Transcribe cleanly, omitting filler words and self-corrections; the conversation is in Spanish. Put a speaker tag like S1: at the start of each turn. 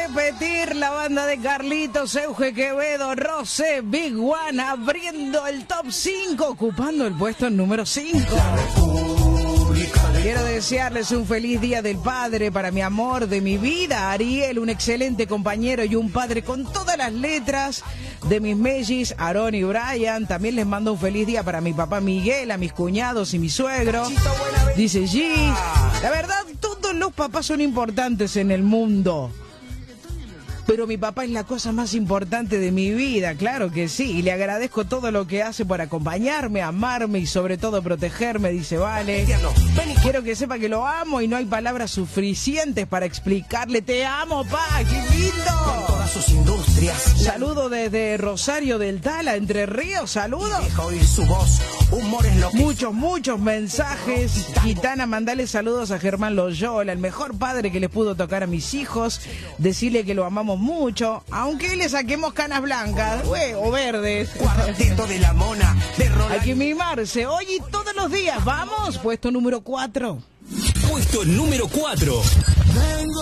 S1: repetir la banda de Carlitos, Euge Quevedo, Rosé, Big One, abriendo el top 5, ocupando el puesto número 5. Quiero desearles un feliz Día del Padre para mi amor de mi vida, Ariel, un excelente compañero y un padre con todas las letras de mis mellis, Aarón y Brian. También les mando un feliz día para mi papá Miguel, a mis cuñados y mi suegro. Dice G. La verdad, todos los papás son importantes en el mundo. Pero mi papá es la cosa más importante de mi vida, claro que sí. Y le agradezco todo lo que hace por acompañarme, amarme y sobre todo protegerme, dice Vale. Quiero que sepa que lo amo y no hay palabras suficientes para explicarle. Te amo, pa, qué lindo.
S2: Sus industrias.
S1: Saludo desde Rosario del Tala, Entre Ríos, saludos.
S2: Su voz, humor es lo que...
S1: Muchos mensajes. Gitana, mandale saludos a Germán Loyola, el mejor padre que le pudo tocar a mis hijos. Decirle que lo amamos mucho, aunque le saquemos canas blancas o verdes.
S2: Cuarteto de la Mona, de Roland.
S1: Hay que mimarse hoy y todos los días. Vamos, puesto número 4.
S3: Puesto número 4.